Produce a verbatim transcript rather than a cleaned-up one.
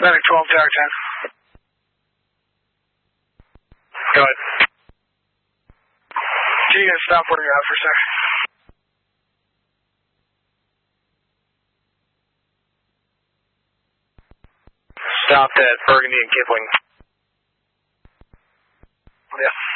Medic twelve, Tower ten. Go ahead. Can you guys stop where you're at for a sec? Stopped at Burgundy and Kipling. Yeah.